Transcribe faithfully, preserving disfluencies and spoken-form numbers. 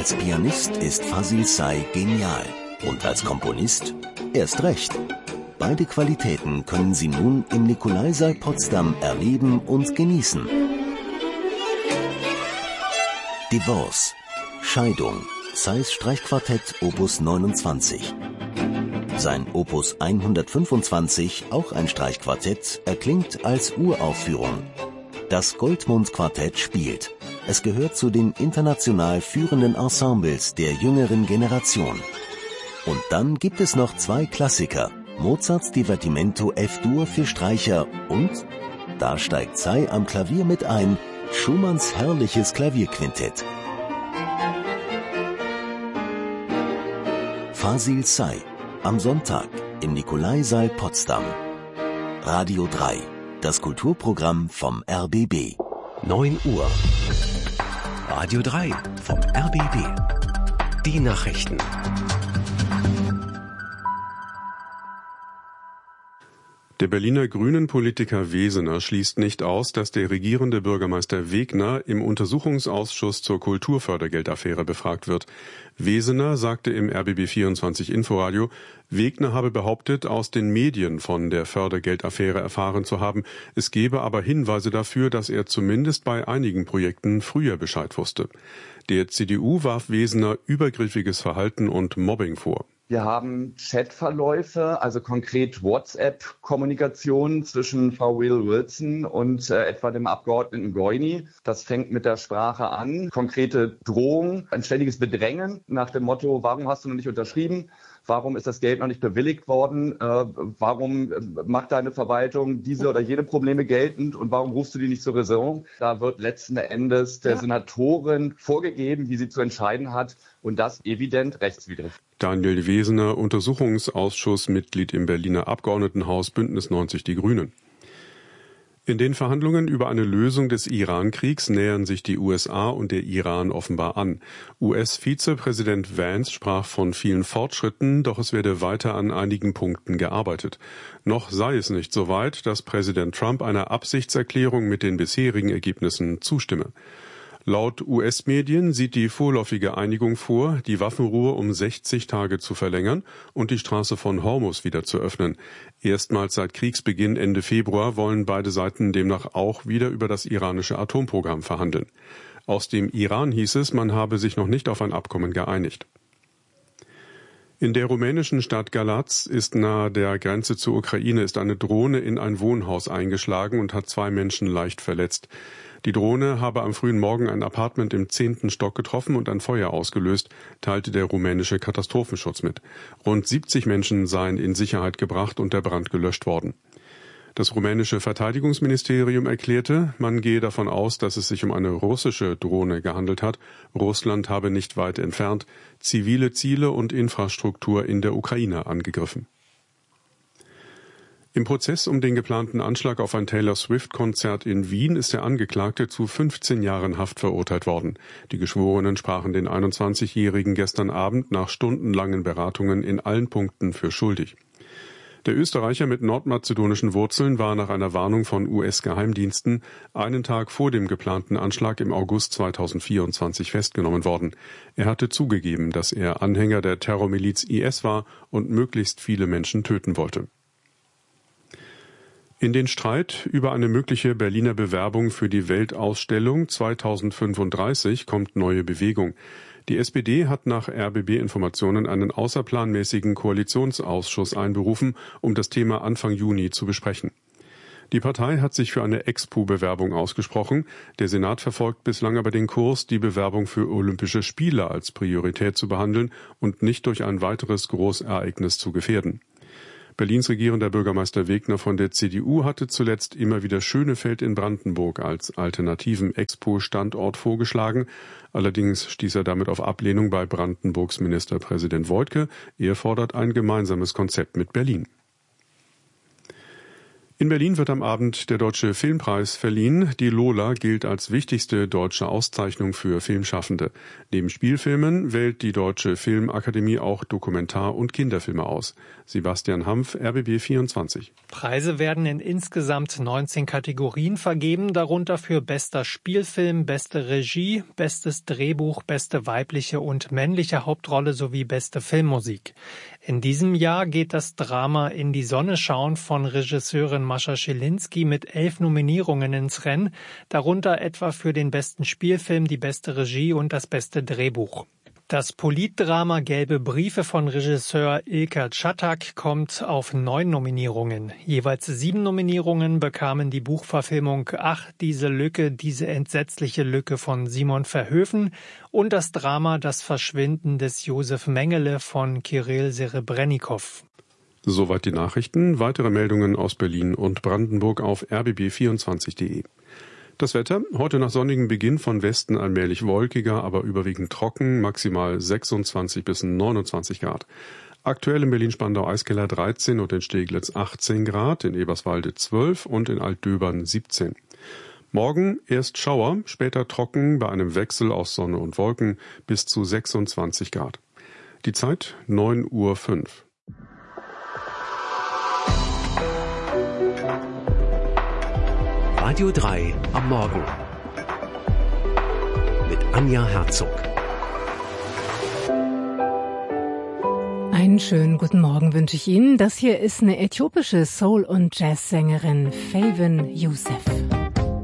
Als Pianist ist Fazil Say genial und als Komponist erst recht. Beide Qualitäten können Sie nun im Nikolaisaal Potsdam erleben und genießen. Divorce, Scheidung, Says Streichquartett Opus neunundzwanzig. Sein Opus hundertfünfundzwanzig, auch ein Streichquartett, erklingt als Uraufführung. Das Goldmund-Quartett spielt. Es gehört zu den international führenden Ensembles der jüngeren Generation. Und dann gibt es noch zwei Klassiker. Mozarts Divertimento F-Dur für Streicher und, da steigt Say am Klavier mit ein, Schumanns herrliches Klavierquintett. Fazil Say, am Sonntag im Nikolaisaal Potsdam. Radio drei, das Kulturprogramm vom R B B. neun Uhr. Radio drei vom R B B. Die Nachrichten. Der Berliner Grünen-Politiker Wesener schließt nicht aus, dass der regierende Bürgermeister Wegner im Untersuchungsausschuss zur Kulturfördergeldaffäre befragt wird. Wesener sagte im R B B vierundzwanzig Inforadio, Wegner habe behauptet, aus den Medien von der Fördergeldaffäre erfahren zu haben. Es gebe aber Hinweise dafür, dass er zumindest bei einigen Projekten früher Bescheid wusste. Der C D U warf Wesener übergriffiges Verhalten und Mobbing vor. Wir haben Chatverläufe, also konkret WhatsApp-Kommunikation zwischen Frau Will Wilson und äh, etwa dem Abgeordneten Goini. Das fängt mit der Sprache an. Konkrete Drohung, ein ständiges Bedrängen nach dem Motto, warum hast du noch nicht unterschrieben? Warum ist das Geld noch nicht bewilligt worden? Äh, warum macht deine Verwaltung diese oder jene Probleme geltend? Und warum rufst du die nicht zur Raison? Da wird letzten Endes der ja. Senatorin vorgegeben, wie sie zu entscheiden hat. Und das evident rechtswidrig. Daniel Wesener, Untersuchungsausschussmitglied im Berliner Abgeordnetenhaus, Bündnis neunzig Die Grünen. In den Verhandlungen über eine Lösung des Iran-Kriegs nähern sich die U S A und der Iran offenbar an. U S-Vizepräsident Vance sprach von vielen Fortschritten, doch es werde weiter an einigen Punkten gearbeitet. Noch sei es nicht so weit, dass Präsident Trump einer Absichtserklärung mit den bisherigen Ergebnissen zustimme. Laut U S-Medien sieht die vorläufige Einigung vor, die Waffenruhe um sechzig Tage zu verlängern und die Straße von Hormuz wieder zu öffnen. Erstmals seit Kriegsbeginn Ende Februar wollen beide Seiten demnach auch wieder über das iranische Atomprogramm verhandeln. Aus dem Iran hieß es, man habe sich noch nicht auf ein Abkommen geeinigt. In der rumänischen Stadt Galați ist nahe der Grenze zur Ukraine ist eine Drohne in ein Wohnhaus eingeschlagen und hat zwei Menschen leicht verletzt. Die Drohne habe am frühen Morgen ein Apartment im zehnten Stock getroffen und ein Feuer ausgelöst, teilte der rumänische Katastrophenschutz mit. Rund siebzig Menschen seien in Sicherheit gebracht und der Brand gelöscht worden. Das rumänische Verteidigungsministerium erklärte, man gehe davon aus, dass es sich um eine russische Drohne gehandelt hat. Russland habe nicht weit entfernt zivile Ziele und Infrastruktur in der Ukraine angegriffen. Im Prozess um den geplanten Anschlag auf ein Taylor-Swift-Konzert in Wien ist der Angeklagte zu fünfzehn Jahren Haft verurteilt worden. Die Geschworenen sprachen den einundzwanzigjährigen gestern Abend nach stundenlangen Beratungen in allen Punkten für schuldig. Der Österreicher mit nordmazedonischen Wurzeln war nach einer Warnung von U S-Geheimdiensten einen Tag vor dem geplanten Anschlag im August zweitausendvierundzwanzig festgenommen worden. Er hatte zugegeben, dass er Anhänger der Terrormiliz I S war und möglichst viele Menschen töten wollte. In den Streit über eine mögliche Berliner Bewerbung für die Weltausstellung zweitausendfünfunddreißig kommt neue Bewegung. Die S P D hat nach R B B-Informationen einen außerplanmäßigen Koalitionsausschuss einberufen, um das Thema Anfang Juni zu besprechen. Die Partei hat sich für eine Expo-Bewerbung ausgesprochen. Der Senat verfolgt bislang aber den Kurs, die Bewerbung für Olympische Spiele als Priorität zu behandeln und nicht durch ein weiteres Großereignis zu gefährden. Berlins regierender Bürgermeister Wegner von der C D U hatte zuletzt immer wieder Schönefeld in Brandenburg als alternativen Expo-Standort vorgeschlagen. Allerdings stieß er damit auf Ablehnung bei Brandenburgs Ministerpräsident Woidke. Er fordert ein gemeinsames Konzept mit Berlin. In Berlin wird am Abend der Deutsche Filmpreis verliehen. Die Lola gilt als wichtigste deutsche Auszeichnung für Filmschaffende. Neben Spielfilmen wählt die Deutsche Filmakademie auch Dokumentar- und Kinderfilme aus. Sebastian Hampf, R B B vierundzwanzig. Preise werden in insgesamt neunzehn Kategorien vergeben, darunter für bester Spielfilm, beste Regie, bestes Drehbuch, beste weibliche und männliche Hauptrolle sowie beste Filmmusik. In diesem Jahr geht das Drama In die Sonne schauen von Regisseurin Mascha Schilinski mit elf Nominierungen ins Rennen, darunter etwa für den besten Spielfilm, die beste Regie und das beste Drehbuch. Das Politdrama Gelbe Briefe von Regisseur Ilker Czatak kommt auf neun Nominierungen. Jeweils sieben Nominierungen bekamen die Buchverfilmung Ach, diese Lücke, diese entsetzliche Lücke von Simon Verhoeven und das Drama Das Verschwinden des Josef Mengele von Kirill Serebrennikov. Soweit die Nachrichten. Weitere Meldungen aus Berlin und Brandenburg auf r b b vierundzwanzig punkt de. Das Wetter, heute nach sonnigem Beginn von Westen allmählich wolkiger, aber überwiegend trocken, maximal sechsundzwanzig bis neunundzwanzig Grad. Aktuell in Berlin-Spandau-Eiskeller dreizehn und in Steglitz achtzehn Grad, in Eberswalde zwölf und in Altdöbern siebzehn. Morgen erst Schauer, später trocken bei einem Wechsel aus Sonne und Wolken bis zu sechsundzwanzig Grad. Die Zeit neun Uhr fünf. Radio drei am Morgen mit Anja Herzog. Einen schönen guten Morgen wünsche ich Ihnen. Das hier ist eine äthiopische Soul- und Jazzsängerin, Faven Youssef.